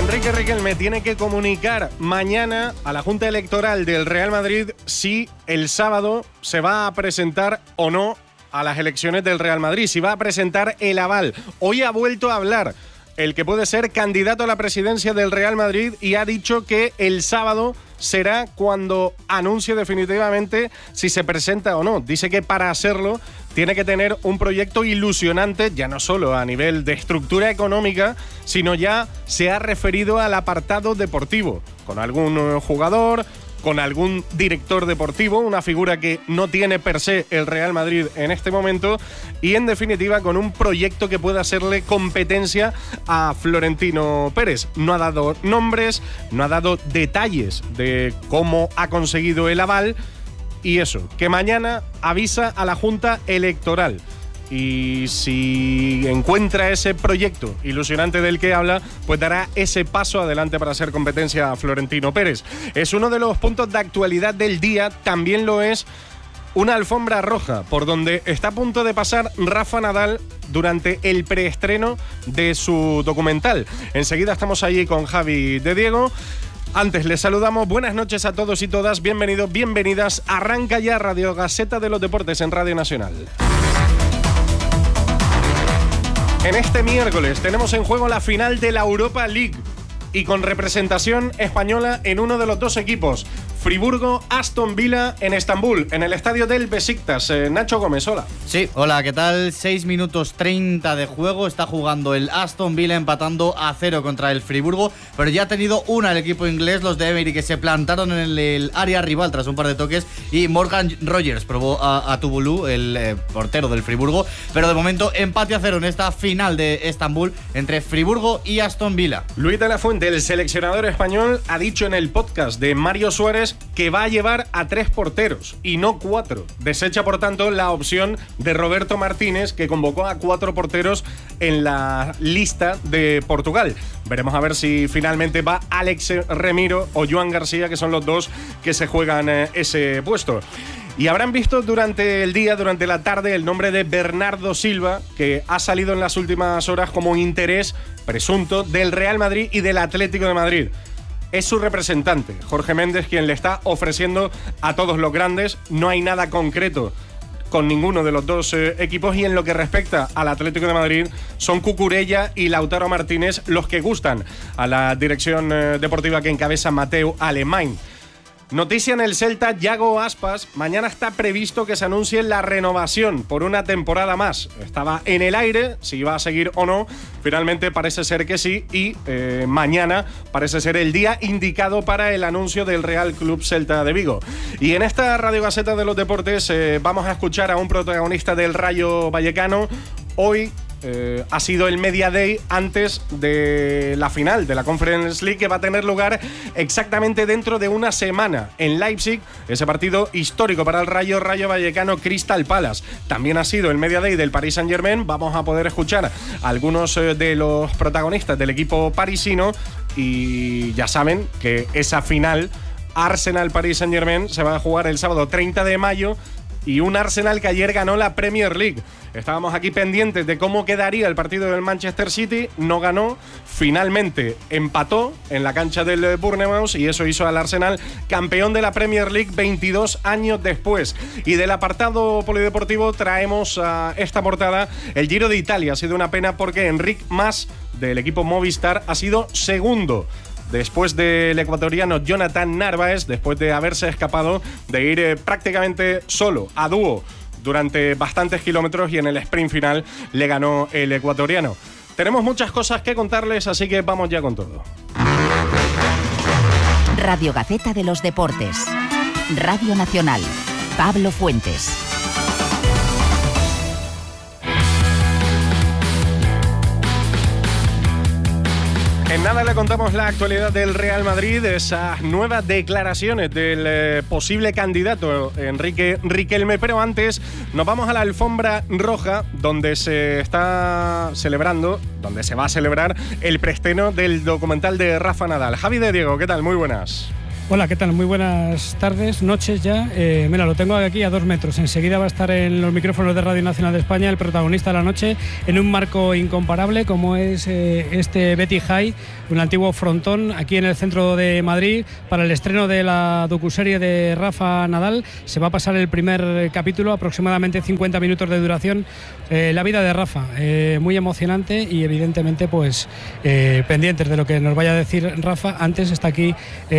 Enrique Riquelme tiene que comunicar mañana a la Junta Electoral del Real Madrid si el sábado se va a presentar o no a las elecciones del Real Madrid, si va a presentar el aval. Hoy ha vuelto a hablar el que puede ser candidato a la presidencia del Real Madrid y ha dicho que el sábado será cuando anuncie definitivamente si se presenta o no. Dice que para hacerlo tiene que tener un proyecto ilusionante, ya no solo a nivel de estructura económica, sino ya se ha referido al apartado deportivo, con algún jugador, con algún director deportivo, una figura que no tiene per se el Real Madrid en este momento, y en definitiva con un proyecto que pueda hacerle competencia a Florentino Pérez. No ha dado nombres, no ha dado detalles de cómo ha conseguido el aval, y eso, que mañana avisa a la Junta Electoral. Y si encuentra ese proyecto ilusionante del que habla, pues dará ese paso adelante para hacer competencia a Florentino Pérez. Es uno de los puntos de actualidad del día, también lo es una alfombra roja, por donde está a punto de pasar Rafa Nadal durante el preestreno de su documental. Enseguida estamos allí con Javi de Diego. Antes les saludamos, buenas noches a todos y todas, bienvenidos, bienvenidas. Arranca ya Radio Gaceta de los Deportes en Radio Nacional. En este miércoles tenemos en juego la final de la Europa League y con representación española en uno de los dos equipos, Friburgo-Aston Villa en Estambul, en el estadio del Besiktas. Nacho Gómez, hola. Sí, hola, ¿qué tal? 6 minutos 30 de juego, está jugando el Aston Villa empatando a 0 contra el Friburgo, pero ya ha tenido una el equipo inglés, los de Emery, que se plantaron en el área rival tras un par de toques, y Morgan Rogers probó a Tubulú, el portero del Friburgo, pero de momento empate a 0 en esta final de Estambul entre Friburgo y Aston Villa. Luis de la Fuente, el seleccionador español, ha dicho en el podcast de Mario Suárez que va a llevar a 3 porteros y no 4. Desecha, por tanto, la opción de Roberto Martínez, que convocó a 4 porteros en la lista de Portugal. Veremos a ver si finalmente va Alex Remiro o Joan García, que son los dos que se juegan ese puesto. Y habrán visto durante el día, durante la tarde, el nombre de Bernardo Silva, que ha salido en las últimas horas como un interés presunto del Real Madrid y del Atlético de Madrid. Es su representante, Jorge Méndez, quien le está ofreciendo a todos los grandes. No hay nada concreto con ninguno de los dos equipos, y en lo que respecta al Atlético de Madrid son Cucurella y Lautaro Martínez los que gustan a la dirección deportiva que encabeza Mateu Alemany. Noticia en el Celta, Yago Aspas. Mañana está previsto que se anuncie la renovación por una temporada más. Estaba en el aire si iba a seguir o no. Finalmente parece ser que sí, y mañana parece ser el día indicado para el anuncio del Real Club Celta de Vigo. Y en esta Radio Gaceta de los Deportes vamos a escuchar a un protagonista del Rayo Vallecano. Hoy ha sido el Media Day antes de la final de la Conference League, que va a tener lugar exactamente dentro de una semana en Leipzig, ese partido histórico para el Rayo Vallecano Crystal Palace. También ha sido el Media Day del Paris Saint-Germain. Vamos a poder escuchar a algunos de los protagonistas del equipo parisino, y ya saben que esa final Arsenal-Paris Saint-Germain se va a jugar el sábado 30 de mayo, y un Arsenal que ayer ganó la Premier League. Estábamos aquí pendientes de cómo quedaría el partido del Manchester City. No ganó, finalmente empató en la cancha del Bournemouth, y eso hizo al Arsenal campeón de la Premier League 22 años después. Y del apartado polideportivo traemos a esta portada el Giro de Italia. Ha sido una pena porque Enric Mas, del equipo Movistar, ha sido segundo después del ecuatoriano Jonathan Narváez, después de haberse escapado de ir prácticamente solo, a dúo, durante bastantes kilómetros, y en el sprint final le ganó el ecuatoriano. Tenemos muchas cosas que contarles, así que vamos ya con todo. Radio Gaceta de los Deportes. Radio Nacional. Pablo Fuentes. En nada le contamos la actualidad del Real Madrid, esas nuevas declaraciones del posible candidato Enrique Riquelme, pero antes nos vamos a la alfombra roja, donde se está celebrando, donde se va a celebrar el preestreno del documental de Rafa Nadal. Javi de Diego, ¿qué tal? Muy buenas. Hola, ¿qué tal? Muy buenas tardes, noches ya. Mira, lo tengo aquí a 2 metros. Enseguida va a estar en los micrófonos de Radio Nacional de España el protagonista de la noche en un marco incomparable como es este Betty High, un antiguo frontón aquí en el centro de Madrid para el estreno de la docuserie de Rafa Nadal. Se va a pasar el primer capítulo, aproximadamente 50 minutos de duración, la vida de Rafa. Muy emocionante y evidentemente pues pendientes de lo que nos vaya a decir Rafa. Antes está aquí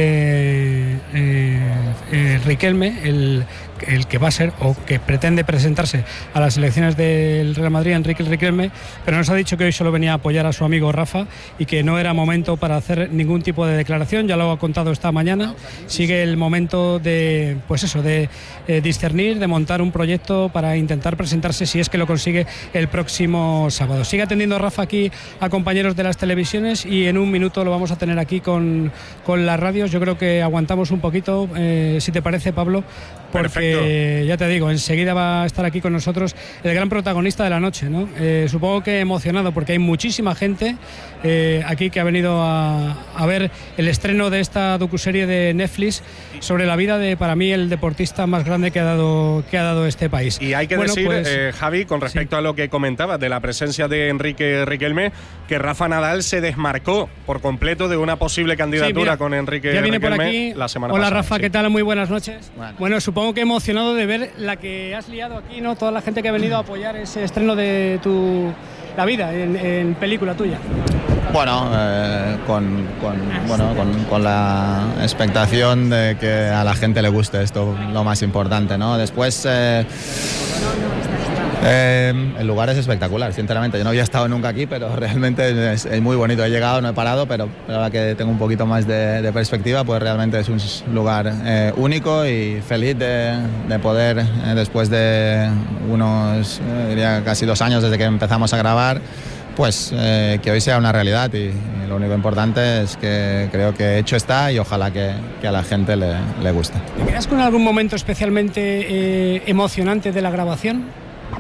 Riquelme, el que va a ser o que pretende presentarse a las elecciones del Real Madrid, Enrique Riquelme, pero nos ha dicho que hoy solo venía a apoyar a su amigo Rafa y que no era momento para hacer ningún tipo de declaración. Ya lo ha contado esta mañana. Sigue el momento de, pues eso, de discernir, de montar un proyecto para intentar presentarse, si es que lo consigue, el próximo sábado. Sigue atendiendo Rafa aquí a compañeros de las televisiones y en un minuto lo vamos a tener aquí con las radios. Yo creo que aguantamos un poquito, si te parece, Pablo, porque ya te digo, enseguida va a estar aquí con nosotros el gran protagonista de la noche, ¿no? Supongo que emocionado porque hay muchísima gente aquí que ha venido a ver el estreno de esta docuserie de Netflix sobre la vida de, para mí, el deportista más grande que ha dado este país. Y hay que decir, Javi, con respecto a lo que comentabas de la presencia de Enrique Riquelme, que Rafa Nadal se desmarcó por completo de una posible candidatura con Enrique ya viene Riquelme por aquí. La semana Hola pasada. Rafa, ¿qué tal? Muy buenas noches. Bueno, supongo que emocionado de ver la que has liado aquí, ¿no? Toda la gente que ha venido a apoyar ese estreno de la vida en película tuya. Bueno, con la expectación de que a la gente le guste esto, lo más importante, ¿no? Después, el lugar es espectacular, sinceramente. Yo no había estado nunca aquí, pero realmente es muy bonito. He llegado, no he parado, pero ahora que tengo un poquito más de perspectiva, pues realmente es un lugar único y feliz de poder, después de unos, diría casi 2 años desde que empezamos a grabar, pues que hoy sea una realidad y lo único importante es que creo que hecho está y ojalá que a la gente le guste. ¿Te quedas con algún momento especialmente emocionante de la grabación?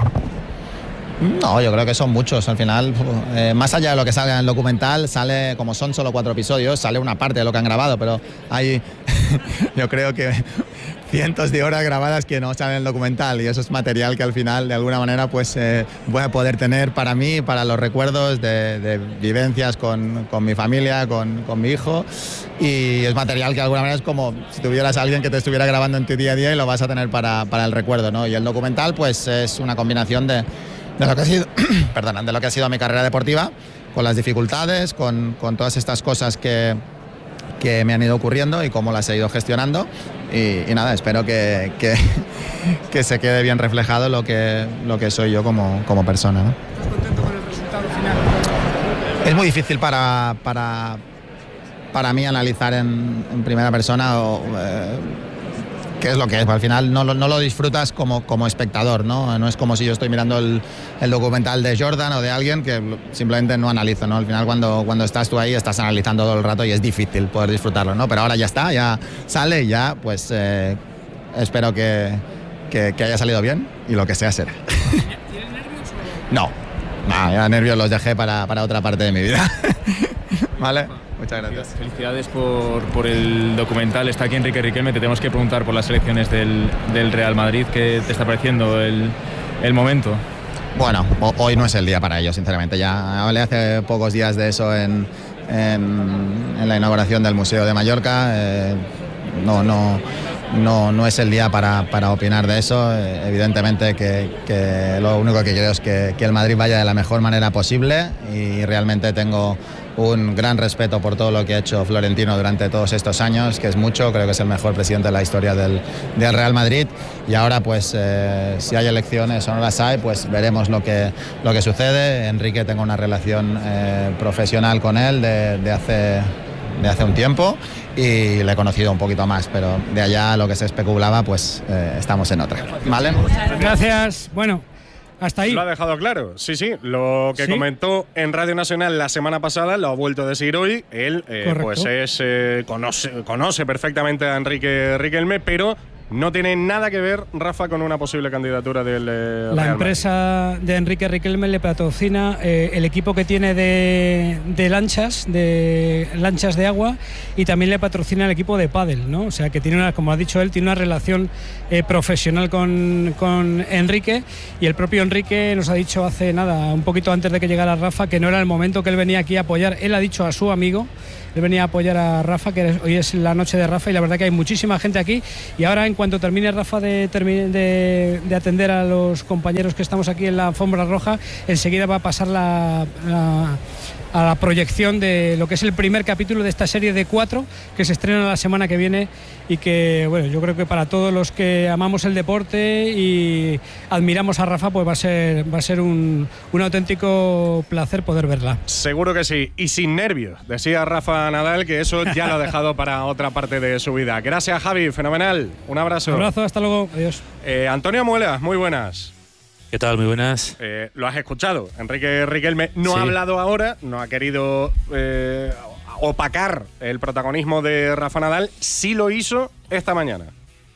No, yo creo que son muchos. Al final, más allá de lo que salga en el documental, sale, como son solo 4 episodios, sale una parte de lo que han grabado, pero hay, yo creo que cientos de horas grabadas que no salen en el documental y eso es material que al final, de alguna manera, pues voy a poder tener para mí, para los recuerdos de vivencias con mi familia, con mi hijo, y es material que de alguna manera es como si tuvieras a alguien que te estuviera grabando en tu día a día y lo vas a tener para el recuerdo, ¿no? Y el documental, pues es una combinación de lo que ha sido, de lo que ha sido mi carrera deportiva, con las dificultades, con todas estas cosas que me han ido ocurriendo y cómo las he ido gestionando y nada, espero que se quede bien reflejado lo que soy yo como persona, ¿no? ¿Estás contento con el resultado final? Es muy difícil para mí analizar en primera persona qué es lo que es. Al final no lo disfrutas como espectador, ¿no? No es como si yo estoy mirando el documental de Jordan o de alguien que simplemente no analizo, ¿no? Al final cuando estás tú ahí estás analizando todo el rato y es difícil poder disfrutarlo, ¿no? Pero ahora ya está, ya sale y ya pues espero que haya salido bien y lo que sea será. ¿Tienes nervios No, ya nervios los dejé para otra parte de mi vida. ¿Vale? Muchas gracias. Felicidades por el documental. Está aquí Enrique Riquelme. Te tenemos que preguntar por las elecciones del Real Madrid. ¿Qué te está pareciendo el momento? Bueno, hoy no es el día para ello, sinceramente. Ya hablé hace pocos días de eso en la inauguración del Museo de Mallorca. No es el día para opinar de eso. Evidentemente que lo único que quiero es que el Madrid vaya de la mejor manera posible y realmente tengo un gran respeto por todo lo que ha hecho Florentino durante todos estos años, que es mucho. Creo que es el mejor presidente de la historia del Real Madrid y ahora pues si hay elecciones o no las hay, pues veremos lo que sucede. Enrique, tengo una relación profesional con él de hace un tiempo y le he conocido un poquito más, pero de allá lo que se especulaba, pues estamos en otra. ¿Vale? Gracias. Bueno, hasta ahí. Lo ha dejado claro. Sí, lo que comentó en Radio Nacional la semana pasada lo ha vuelto a decir hoy. Él pues conoce perfectamente a Enrique Riquelme, pero no tiene nada que ver, Rafa, con una posible candidatura del Real La empresa de Enrique Riquelme le patrocina el equipo que tiene de lanchas de agua, y también le patrocina el equipo de pádel, ¿no? O sea que tiene como ha dicho él, tiene una relación profesional con Enrique, y el propio Enrique nos ha dicho hace nada, un poquito antes de que llegara Rafa, que no era el momento, que él venía aquí a apoyar. Él ha dicho a su amigo, él venía a apoyar a Rafa, que hoy es la noche de Rafa, y la verdad que hay muchísima gente aquí. Y ahora, en cuanto termine Rafa de atender a los compañeros que estamos aquí en la alfombra roja, enseguida va a pasar a la proyección de lo que es el primer capítulo de esta serie de 4 que se estrena la semana que viene, y que, bueno, yo creo que para todos los que amamos el deporte y admiramos a Rafa, pues va a ser un auténtico placer poder verla. Seguro que sí, y sin nervios, decía Rafa Nadal, que eso ya lo ha dejado para otra parte de su vida. Gracias, Javi, fenomenal, un abrazo. Un abrazo, hasta luego, adiós. Antonio Muelas, muy buenas. ¿Qué tal? Muy buenas. Lo has escuchado. Enrique Riquelme no ha hablado ahora, no ha querido opacar el protagonismo de Rafa Nadal. Sí lo hizo esta mañana.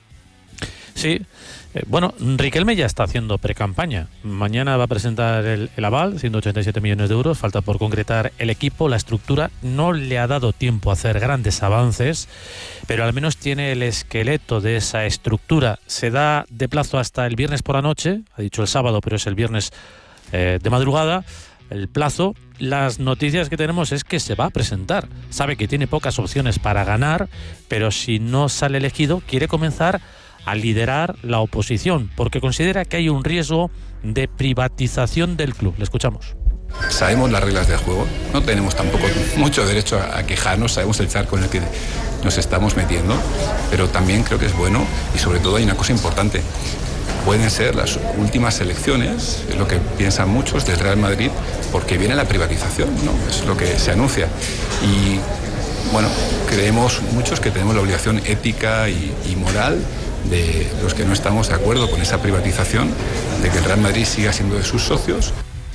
Sí. Bueno, Riquelme ya está haciendo precampaña. Mañana va a presentar el aval, 187 millones de euros. Falta por concretar el equipo, la estructura. No le ha dado tiempo a hacer grandes avances, pero al menos tiene el esqueleto de esa estructura. Se da de plazo hasta el viernes por la noche. Ha dicho el sábado, pero es el viernes de madrugada. El plazo. Las noticias que tenemos es que se va a presentar. Sabe que tiene pocas opciones para ganar, pero si no sale elegido, quiere comenzar a liderar la oposición, porque considera que hay un riesgo de privatización del club. Le escuchamos. Sabemos las reglas del juego, no tenemos tampoco mucho derecho a quejarnos, sabemos el charco en el que nos estamos metiendo, pero también creo que es bueno, y sobre todo hay una cosa importante. Pueden ser las últimas elecciones, es lo que piensan muchos, del Real Madrid, porque viene la privatización, ¿no? Es lo que se anuncia. Y bueno, creemos muchos que tenemos la obligación ética y moral de los que no estamos de acuerdo con esa privatización, de que el Real Madrid siga siendo de sus socios.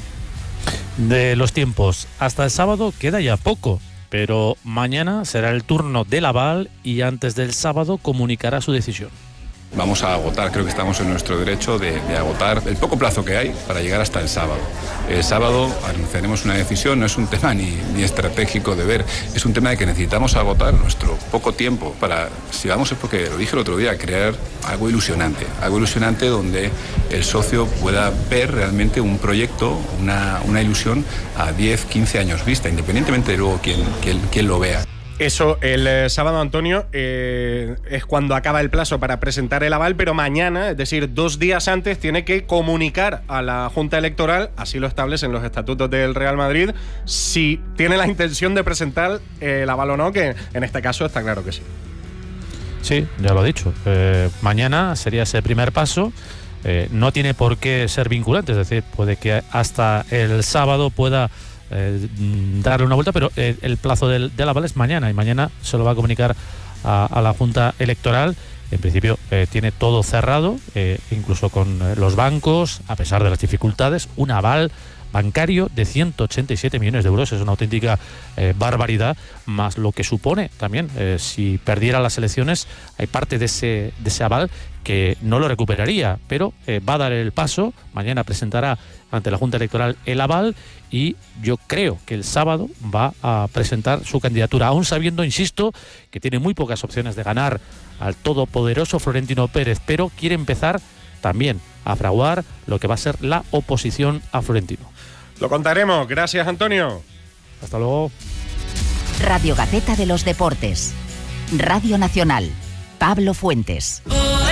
De los tiempos, hasta el sábado queda ya poco, pero mañana será el turno del aval y antes del sábado comunicará su decisión. Vamos a agotar, creo que estamos en nuestro derecho de agotar el poco plazo que hay para llegar hasta el sábado. El sábado anunciaremos una decisión, no es un tema ni estratégico de ver, es un tema de que necesitamos agotar nuestro poco tiempo para, si vamos, es porque lo dije el otro día, crear algo ilusionante donde el socio pueda ver realmente un proyecto, una ilusión a 10, 15 años vista, independientemente de luego quién lo vea. Eso, el sábado, Antonio, es cuando acaba el plazo para presentar el aval, pero mañana, es decir, 2 días antes, tiene que comunicar a la Junta Electoral, así lo establecen los estatutos del Real Madrid, si tiene la intención de presentar el aval o no, que en este caso está claro que sí. Sí, ya lo ha dicho. Mañana sería ese primer paso. No tiene por qué ser vinculante, es decir, puede que hasta el sábado pueda darle una vuelta, pero el plazo del aval es mañana, y mañana se lo va a comunicar a la Junta Electoral. En principio tiene todo cerrado, incluso con los bancos, a pesar de las dificultades. Un aval bancario de 187 millones de euros es una auténtica barbaridad, más lo que supone también, si perdiera las elecciones, hay parte de ese aval que no lo recuperaría, pero va a dar el paso. Mañana presentará ante la Junta Electoral el aval, y yo creo que el sábado va a presentar su candidatura, aún sabiendo, insisto, que tiene muy pocas opciones de ganar al todopoderoso Florentino Pérez, pero quiere empezar también a fraguar lo que va a ser la oposición a Florentino. Lo contaremos. Gracias, Antonio. Hasta luego. Radio Gaceta de los Deportes. Radio Nacional. Pablo Fuentes.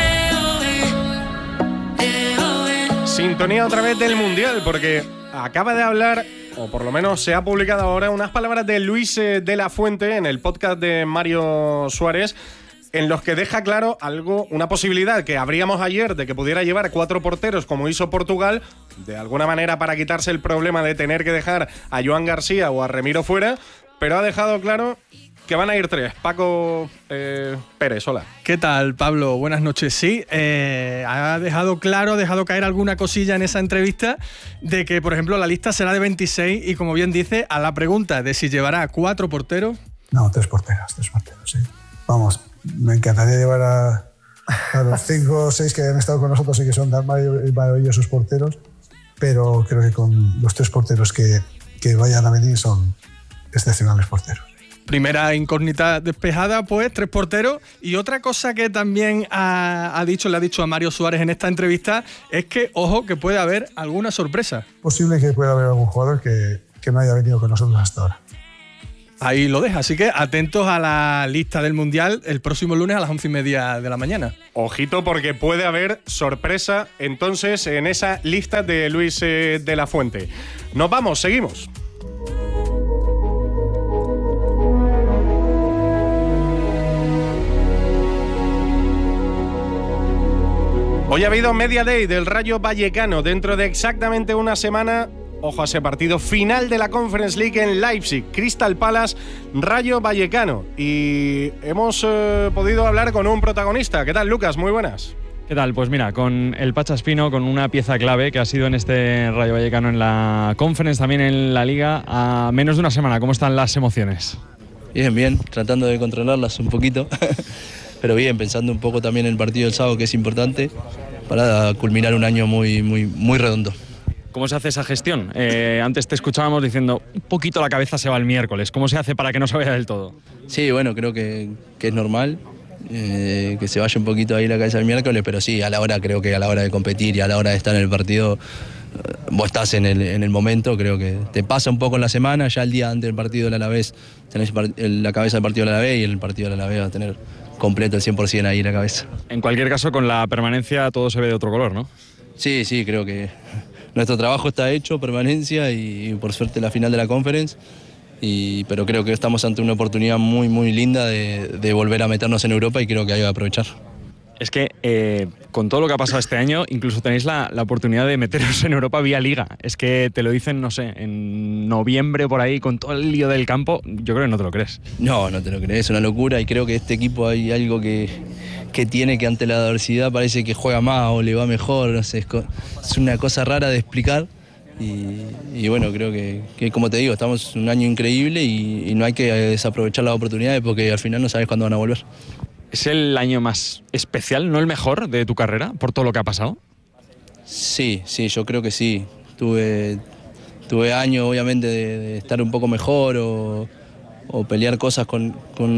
Sintonía otra vez del Mundial, porque acaba de hablar, o por lo menos se ha publicado ahora, unas palabras de Luis de la Fuente en el podcast de Mario Suárez, en los que deja claro una posibilidad que abríamos ayer de que pudiera llevar 4 porteros como hizo Portugal, de alguna manera para quitarse el problema de tener que dejar a Joan García o a Remiro fuera, pero ha dejado claro que van a ir 3. Paco Pérez, hola. ¿Qué tal, Pablo? Buenas noches. Sí, ha dejado caer alguna cosilla en esa entrevista de que, por ejemplo, la lista será de 26 y, como bien dice, a la pregunta de si llevará 4 porteros... No, 3 porteros, sí. Vamos, me encantaría llevar A los 5 o 6 que han estado con nosotros sí que son tan maravillosos porteros, pero creo que con los 3 porteros que vayan a venir son excepcionales porteros. Primera incógnita despejada, pues 3 porteros. Y otra cosa que también le ha dicho a Mario Suárez en esta entrevista es que, ojo, que puede haber alguna sorpresa. Posible que pueda haber algún jugador que no haya venido con nosotros hasta ahora. Ahí lo deja, así que atentos a la lista del Mundial el próximo lunes a las 11:30 de la mañana. Ojito, porque puede haber sorpresa entonces en esa lista de Luis de la Fuente. Nos vamos, seguimos. Hoy ha habido Media Day del Rayo Vallecano. Dentro de exactamente una semana, ojo a ese partido, final de la Conference League en Leipzig, Crystal Palace, Rayo Vallecano. Y hemos podido hablar con un protagonista. ¿Qué tal, Lucas? Muy buenas. ¿Qué tal? Pues mira, con el Pacha Espino, con una pieza clave que ha sido en este Rayo Vallecano en la Conference, también en la Liga, a menos de una semana. ¿Cómo están las emociones? Bien, tratando de controlarlas un poquito. Pero bien, pensando un poco también en el partido del sábado, que es importante, para culminar un año muy redondo. ¿Cómo se hace esa gestión? Antes te escuchábamos diciendo, un poquito la cabeza se va el miércoles. ¿Cómo se hace para que no se vaya del todo? Sí, bueno, creo que es normal que se vaya un poquito ahí la cabeza el miércoles, pero sí, creo que a la hora de competir y a la hora de estar en el partido, vos estás en el momento. Creo que te pasa un poco en la semana, ya el día antes del partido del Alavés tenés la cabeza del partido del Alavés, y el partido del Alavés va a tener completo el 100% ahí la cabeza. En cualquier caso, con la permanencia todo se ve de otro color, ¿no? Sí, creo que nuestro trabajo está hecho, permanencia, y por suerte la final de la Conference, pero creo que estamos ante una oportunidad muy linda de volver a meternos en Europa, y creo que hay que aprovechar. Es que con todo lo que ha pasado este año, incluso tenéis la oportunidad de meteros en Europa vía Liga. Es que te lo dicen, no sé, en noviembre por ahí, con todo el lío del campo. Yo creo que no te lo crees. No te lo crees, es una locura, y creo que este equipo hay algo que tiene, que ante la adversidad parece que juega más o le va mejor. No sé, es una cosa rara de explicar. Y bueno, creo que como te digo, estamos en un año increíble, y no hay que desaprovechar las oportunidades, porque al final no sabes cuándo van a volver. ¿Es el año más especial, no el mejor de tu carrera, por todo lo que ha pasado? Sí, yo creo que sí. Tuve años, obviamente, de estar un poco mejor o pelear cosas con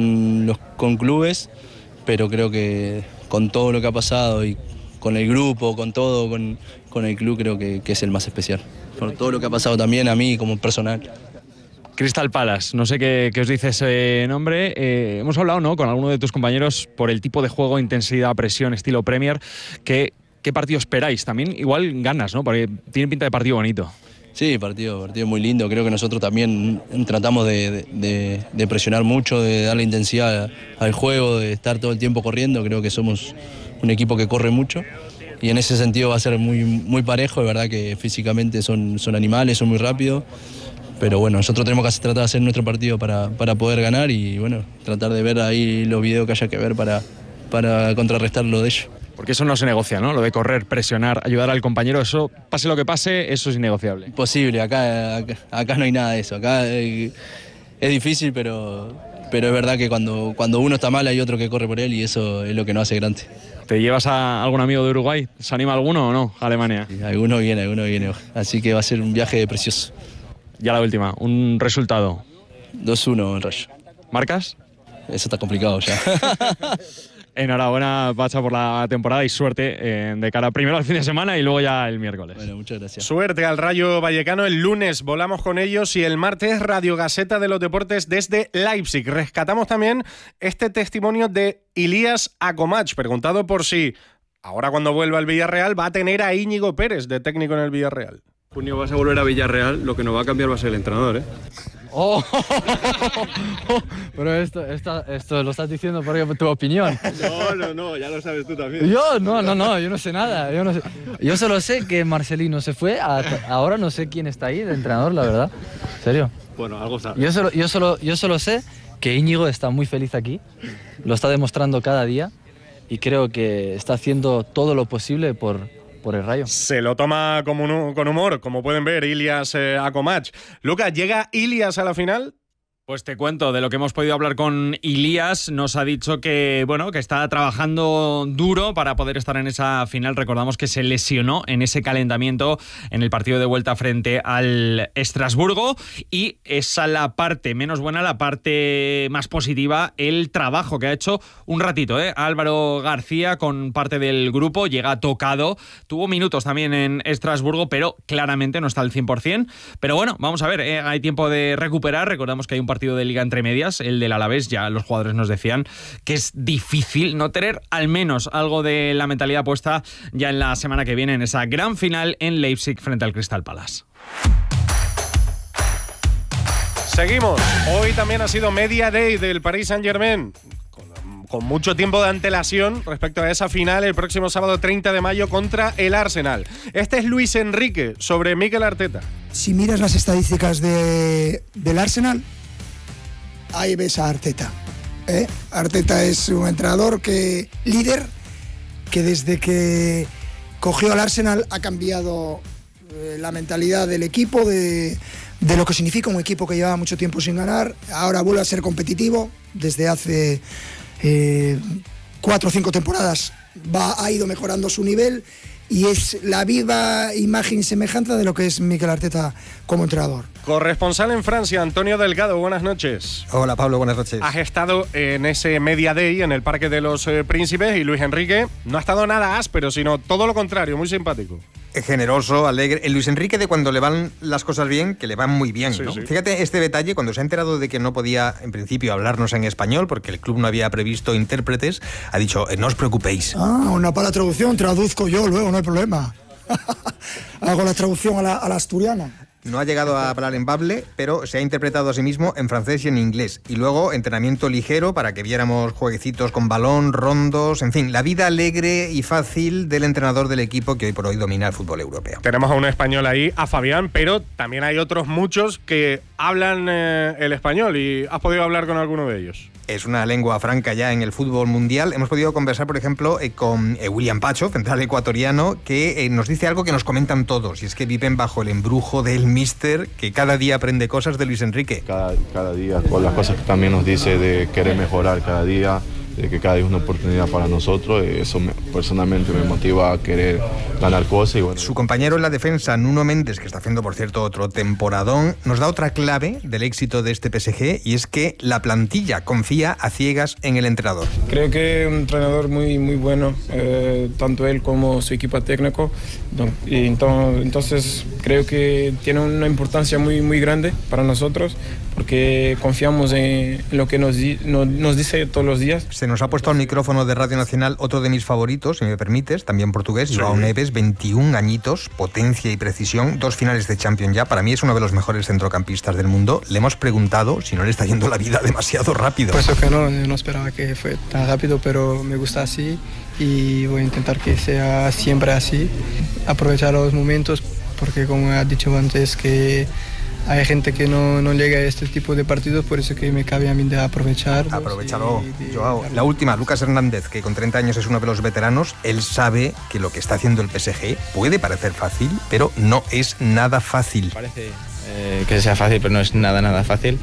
clubes, pero creo que con todo lo que ha pasado y con el grupo, con todo, con el club, creo que es el más especial. Por todo lo que ha pasado también a mí como personal. Crystal Palace, no sé qué os dice ese nombre. Hemos hablado, ¿no?, con alguno de tus compañeros por el tipo de juego, intensidad, presión, estilo Premier. ¿Qué partido esperáis? También igual ganas, ¿no? Porque tiene pinta de partido bonito. Sí, partido muy lindo. Creo que nosotros también tratamos de presionar mucho, de darle intensidad al juego, de estar todo el tiempo corriendo. Creo que somos un equipo que corre mucho, y en ese sentido va a ser muy parejo. Es verdad que físicamente son animales, son muy rápidos. Pero bueno, nosotros tenemos que tratar de hacer nuestro partido para poder ganar, y bueno, tratar de ver ahí los videos que haya que ver para contrarrestar lo de ellos. Porque eso no se negocia, ¿no? Lo de correr, presionar, ayudar al compañero, eso, pase lo que pase, eso es innegociable. Imposible, acá no hay nada de eso. Acá es difícil, pero es verdad que cuando uno está mal hay otro que corre por él, y eso es lo que nos hace grande. ¿Te llevas a algún amigo de Uruguay? ¿Se anima alguno o no a Alemania? Sí, alguno viene. Así que va a ser un viaje precioso. Ya la última, un resultado. 2-1 en Rayo. ¿Marcas? Eso está complicado ya. Enhorabuena, Pacha, por la temporada, y suerte de cara primero al fin de semana y luego ya el miércoles. Bueno, muchas gracias. Suerte al Rayo Vallecano. El lunes volamos con ellos, y el martes Radio Gaceta de los Deportes desde Leipzig. Rescatamos también este testimonio de Ilías Akomach, preguntado por si ahora, cuando vuelva al Villarreal, va a tener a Íñigo Pérez de técnico en el Villarreal. Junio vas a volver a Villarreal, lo que no va a cambiar va a ser el entrenador, ¿eh? Oh, pero esto lo estás diciendo por tu opinión. No, ya lo sabes tú también. Yo no sé nada. Yo solo sé que Marcelino se fue, ahora no sé quién está ahí de entrenador, la verdad. ¿En serio? Bueno, algo sabes. Yo solo sé que Íñigo está muy feliz aquí, lo está demostrando cada día, y creo que está haciendo todo lo posible por el Rayo. Se lo toma con humor, como pueden ver, Ilías Akomach. Lucas, ¿llega Ilías a la final? Pues te cuento de lo que hemos podido hablar con Ilías. Nos ha dicho que, bueno, que está trabajando duro para poder estar en esa final. Recordamos que se lesionó en ese calentamiento en el partido de vuelta frente al Estrasburgo, y esa la parte menos buena, la parte más positiva, el trabajo que ha hecho un ratito, Álvaro García con parte del grupo. Llega tocado, tuvo minutos también en Estrasburgo, pero claramente no está al 100%. Pero bueno, vamos a ver, hay tiempo de recuperar. Recordamos que hay un partido de liga entre medias, el del Alavés. Ya los jugadores nos decían que es difícil no tener al menos algo de la mentalidad puesta ya en la semana que viene en esa gran final en Leipzig frente al Crystal Palace. Seguimos. Hoy también ha sido Media Day del Paris Saint-Germain, con mucho tiempo de antelación respecto a esa final el próximo sábado 30 de mayo contra el Arsenal. Este es Luis Enrique sobre Mikel Arteta. Si miras las estadísticas del Arsenal, ahí ves a Arteta. Arteta es un entrenador líder, que desde que cogió al Arsenal ha cambiado la mentalidad del equipo, de lo que significa un equipo que llevaba mucho tiempo sin ganar. Ahora vuelve a ser competitivo. Desde hace 4 o 5 temporadas ha ido mejorando su nivel, y es la viva imagen y semejanza de lo que es Mikel Arteta como entrenador. Corresponsal en Francia, Antonio Delgado, buenas noches. Hola Pablo, buenas noches. Has estado en ese Media Day en el Parque de los Príncipes, y Luis Enrique no ha estado nada áspero, sino todo lo contrario, muy simpático. Generoso, alegre. El Luis Enrique de cuando le van las cosas bien, que le van muy bien, ¿no? Sí. Fíjate este detalle, cuando se ha enterado de que no podía, en principio, hablarnos en español, porque el club no había previsto intérpretes, ha dicho, no os preocupéis. Una para la traducción, traduzco yo luego, no hay problema. Hago la traducción a la asturiana. No ha llegado a hablar en bable, pero se ha interpretado a sí mismo en francés y en inglés. Y luego entrenamiento ligero para que viéramos jueguecitos con balón, rondos, en fin, la vida alegre y fácil del entrenador del equipo que hoy por hoy domina el fútbol europeo. Tenemos a un español ahí, a Fabián, pero también hay otros muchos que hablan el español, y has podido hablar con alguno de ellos. Es una lengua franca ya en el fútbol mundial. Hemos podido conversar, por ejemplo, con William Pacho, central ecuatoriano, que nos dice algo que nos comentan todos, y es que viven bajo el embrujo del míster, que cada día aprende cosas de Luis Enrique. Cada día, con las cosas que también nos dice de querer mejorar cada día, de que cada día es una oportunidad para nosotros. Eso personalmente me motiva a querer ganar cosas. Y bueno. Su compañero en la defensa, Nuno Méndez, que está haciendo, por cierto, otro temporadón, nos da otra clave del éxito de este PSG, y es que la plantilla confía a ciegas en el entrenador. Creo que es un entrenador muy bueno, tanto él como su equipo técnico. Y entonces creo que tiene una importancia muy grande para nosotros, porque confiamos en lo que nos dice todos los días. Se nos ha puesto al micrófono de Radio Nacional otro de mis favoritos, si me permites, también portugués, sí. João Neves, 21 añitos, potencia y precisión, 2 finales de Champions ya. Para mí es uno de los mejores centrocampistas del mundo. Le hemos preguntado si no le está yendo la vida demasiado rápido. Por eso que no esperaba que fue tan rápido, pero me gusta así y voy a intentar que sea siempre así. Aprovechar los momentos, porque como has dicho antes, que hay gente que no llega a este tipo de partidos, por eso que me cabe a mí de aprovechar. Aprovechalo, Joao. La última, Lucas Hernández, que con 30 años es uno de los veteranos. Él sabe que lo que está haciendo el PSG puede parecer fácil, pero no es nada fácil. Parece que sea fácil, pero no es nada fácil.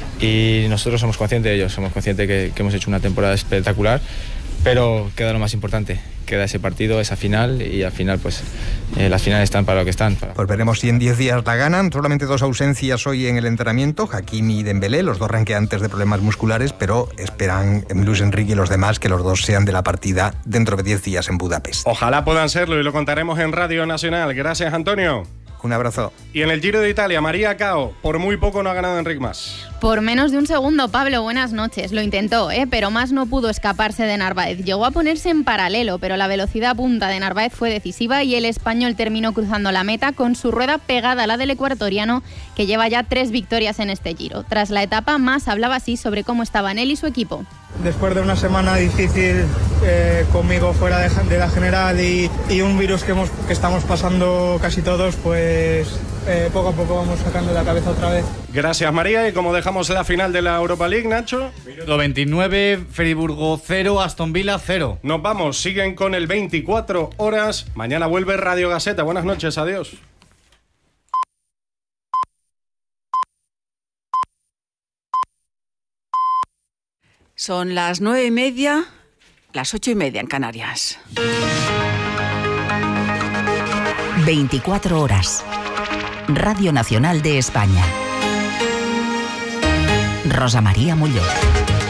Y nosotros somos conscientes de ello, somos conscientes que hemos hecho una temporada espectacular, pero queda lo más importante. Queda ese partido, esa final, y al final pues las finales están para lo que están. Pues veremos si en 10 días la ganan. Solamente 2 ausencias hoy en el entrenamiento, Hakimi y Dembélé, los dos ranqueantes de problemas musculares, pero esperan Luis Enrique y los demás que los dos sean de la partida dentro de 10 días en Budapest. Ojalá puedan serlo, y lo contaremos en Radio Nacional. Gracias, Antonio. Un abrazo. Y en el Giro de Italia, María Cao, por muy poco no ha ganado Enric Mas. Por menos de un segundo, Pablo, buenas noches. Lo intentó, pero Mas no pudo escaparse de Narváez. Llegó a ponerse en paralelo, pero la velocidad punta de Narváez fue decisiva y el español terminó cruzando la meta con su rueda pegada a la del ecuatoriano, que lleva ya 3 victorias en este Giro. Tras la etapa, Mas hablaba así sobre cómo estaban él y su equipo. Después de una semana difícil conmigo fuera de la general y un virus que estamos pasando casi todos, pues poco a poco vamos sacando la cabeza otra vez. Gracias, María. Y como dejamos la final de la Europa League, Nacho. Minuto 29, Friburgo 0, Aston Villa 0. Nos vamos, siguen con el 24 horas. Mañana vuelve Radio Gaceta. Buenas noches, adiós. Son las 9:30, las 8:30 en Canarias. 24 horas. Radio Nacional de España. Rosa María Muñoz.